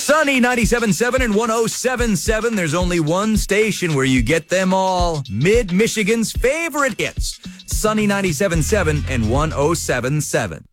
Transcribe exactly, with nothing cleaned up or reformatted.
Sunny ninety-seven point seven and one oh seven point seven. There's only one station where you get them all. Mid-Michigan's favorite hits. Sunny ninety-seven point seven and one oh seven point seven.